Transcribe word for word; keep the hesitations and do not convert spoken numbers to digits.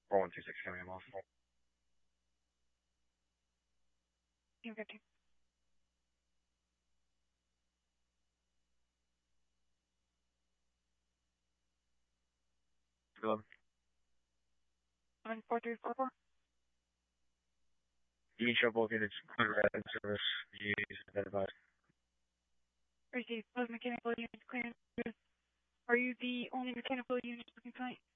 four one two six, coming in off. Team fifteen. eleven. eleven four three four four. You can show both units, include red in service. You identified. Receive. Both mechanical units clearance. Are you the only mechanical unit looking tonight?